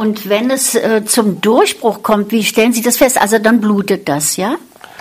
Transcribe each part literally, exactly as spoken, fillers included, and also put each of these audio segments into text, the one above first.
Und wenn es äh, zum Durchbruch kommt, wie stellen Sie das fest? Also dann blutet das, ja?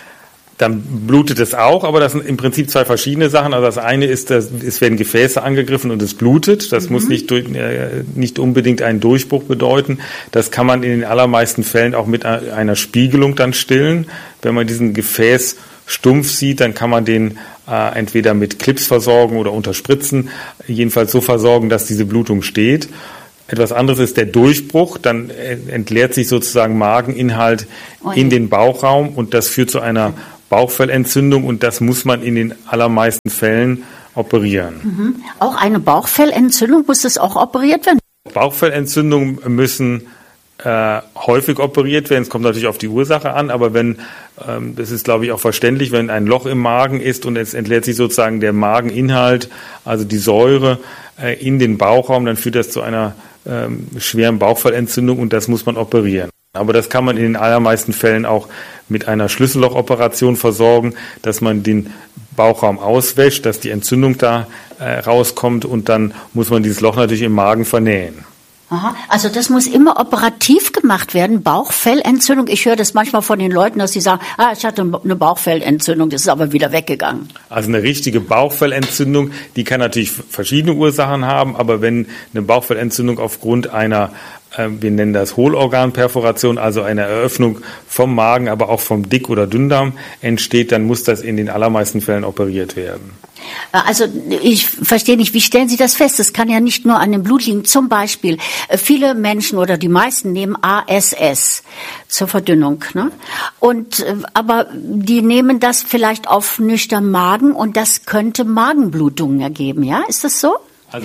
Dann blutet es auch, aber das sind im Prinzip zwei verschiedene Sachen. Also das eine ist, dass es werden Gefäße angegriffen und es blutet. Das mhm. muss nicht, durch, äh, nicht unbedingt einen Durchbruch bedeuten. Das kann man in den allermeisten Fällen auch mit einer Spiegelung dann stillen. Wenn man diesen Gefäß stumpf sieht, dann kann man den äh, entweder mit Clips versorgen oder unterspritzen. Jedenfalls so versorgen, dass diese Blutung steht. Etwas anderes ist der Durchbruch, dann entleert sich sozusagen Mageninhalt oh in den Bauchraum und das führt zu einer Bauchfellentzündung und das muss man in den allermeisten Fällen operieren. Mhm. Auch eine Bauchfellentzündung, muss das auch operiert werden? Bauchfellentzündungen müssen äh, häufig operiert werden. Es kommt natürlich auf die Ursache an, aber wenn, ähm, das ist glaube ich auch verständlich, wenn ein Loch im Magen ist und es entleert sich sozusagen der Mageninhalt, also die Säure äh, in den Bauchraum, dann führt das zu einer ähm, schweren Bauchfellentzündung und das muss man operieren. Aber das kann man in den allermeisten Fällen auch mit einer Schlüssellochoperation versorgen, dass man den Bauchraum auswäscht, dass die Entzündung da äh, rauskommt und dann muss man dieses Loch natürlich im Magen vernähen. Aha, also das muss immer operativ gemacht werden, Bauchfellentzündung. Ich höre das manchmal von den Leuten, dass sie sagen, ah, ich hatte eine Bauchfellentzündung, das ist aber wieder weggegangen. Also eine richtige Bauchfellentzündung, die kann natürlich verschiedene Ursachen haben, aber wenn eine Bauchfellentzündung aufgrund einer, äh, wir nennen das Hohlorganperforation, also einer Eröffnung vom Magen, aber auch vom Dick- oder Dünndarm entsteht, dann muss das in den allermeisten Fällen operiert werden. Also ich verstehe nicht, wie stellen Sie das fest? Das kann ja nicht nur an dem Blut liegen. Zum Beispiel, viele Menschen oder die meisten nehmen A S S zur Verdünnung, ne? Und, aber die nehmen das vielleicht auf nüchtern Magen und das könnte Magenblutungen ergeben, ja? Ist das so? Also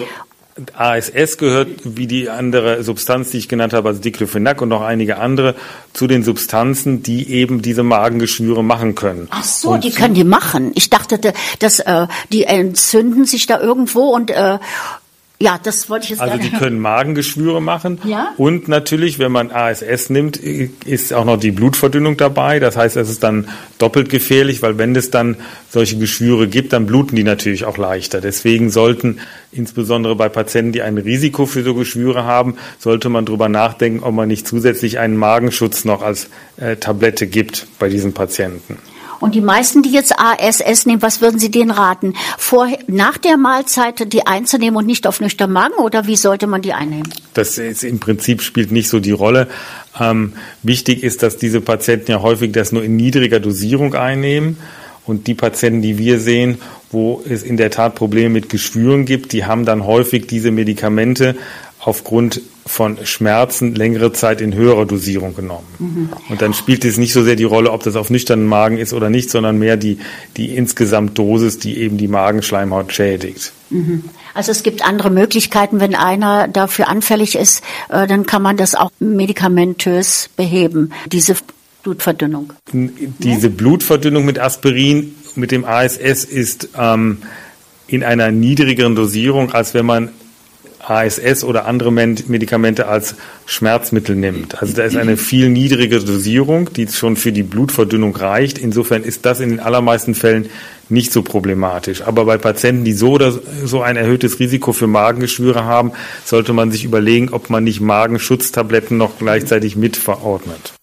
A S S gehört, wie die andere Substanz, die ich genannt habe, also Diclofenac und noch einige andere, zu den Substanzen, die eben diese Magengeschwüre machen können. Ach so, und die können die machen. Ich dachte, dass äh, die entzünden sich da irgendwo und äh, ja, das wollte ich jetzt Also gerne die können Magengeschwüre machen. Ja? Und natürlich, wenn man A S S nimmt, ist auch noch die Blutverdünnung dabei. Das heißt, es ist dann doppelt gefährlich, weil wenn es dann solche Geschwüre gibt, dann bluten die natürlich auch leichter. Deswegen sollten insbesondere bei Patienten, die ein Risiko für so Geschwüre haben, sollte man darüber nachdenken, ob man nicht zusätzlich einen Magenschutz noch als äh, Tablette gibt bei diesen Patienten. Und die meisten, die jetzt A S S nehmen, was würden Sie denen raten? Vor, nach der Mahlzeit die einzunehmen und nicht auf nüchtern Magen oder wie sollte man die einnehmen? Das ist im Prinzip spielt nicht so die Rolle. Ähm, wichtig ist, dass diese Patienten ja häufig das nur in niedriger Dosierung einnehmen. Und die Patienten, die wir sehen, wo es in der Tat Probleme mit Geschwüren gibt, die haben dann häufig diese Medikamente aufgrund von Schmerzen längere Zeit in höherer Dosierung genommen. Mhm. Und dann spielt es nicht so sehr die Rolle, ob das auf nüchternen Magen ist oder nicht, sondern mehr die, die insgesamt Dosis, die eben die Magenschleimhaut schädigt. Mhm. Also es gibt andere Möglichkeiten, wenn einer dafür anfällig ist, äh, dann kann man das auch medikamentös beheben, diese Blutverdünnung. Diese Blutverdünnung mit Aspirin, mit dem A S S ist ähm, in einer niedrigeren Dosierung, als wenn man A S S oder andere Medikamente als Schmerzmittel nimmt. Also da ist eine viel niedrigere Dosierung, die schon für die Blutverdünnung reicht. Insofern ist das in den allermeisten Fällen nicht so problematisch. Aber bei Patienten, die so oder so ein erhöhtes Risiko für Magengeschwüre haben, sollte man sich überlegen, ob man nicht Magenschutztabletten noch gleichzeitig mitverordnet.